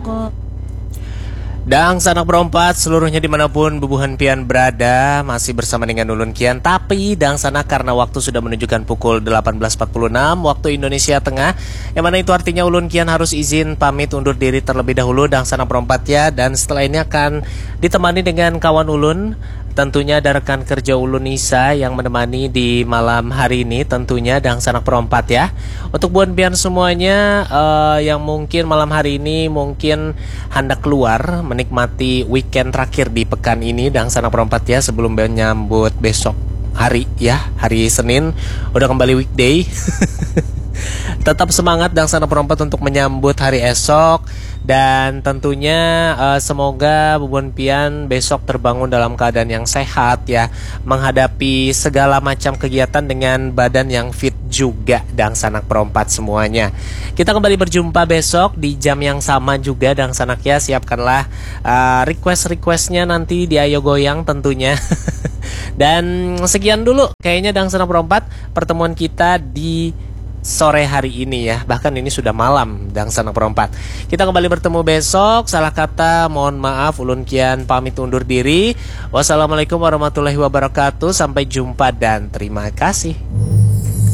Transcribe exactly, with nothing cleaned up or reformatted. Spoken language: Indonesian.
Dang sanak berempat seluruhnya dimanapun bubuhan pian berada, masih bersama dengan Ulun Kian. Tapi dang sanak karena waktu sudah menunjukkan pukul delapan belas empat puluh enam waktu Indonesia Tengah, yang mana itu artinya Ulun Kian harus izin pamit undur diri terlebih dahulu dang sanak berempat ya. Dan setelah ini akan ditemani dengan kawan Ulun. Tentunya ada rekan kerja Ulun Nisa yang menemani di malam hari ini, tentunya dang sanak perempat ya. Untuk buan pian semuanya uh, yang mungkin malam hari ini mungkin hendak keluar menikmati weekend terakhir di pekan ini dang sanak perempat ya, sebelum menyambut besok hari ya, hari Senin udah kembali weekday. Tetap semangat dang sanak perempat untuk menyambut hari esok. Dan tentunya uh, semoga bubuan pian besok terbangun dalam keadaan yang sehat ya, menghadapi segala macam kegiatan dengan badan yang fit juga dang sanak perempat semuanya. Kita kembali berjumpa besok di jam yang sama juga dang sanak ya. Siapkanlah uh, request-requestnya nanti di Ayo Goyang tentunya. Dan sekian dulu kayaknya dang sanak perempat pertemuan kita di sore hari ini ya, bahkan ini sudah malam dang sanak perempat. Kita kembali bertemu besok. Salah kata mohon maaf, Ulun Kian pamit undur diri. Wassalamualaikum warahmatullahi wabarakatuh. Sampai jumpa dan terima kasih.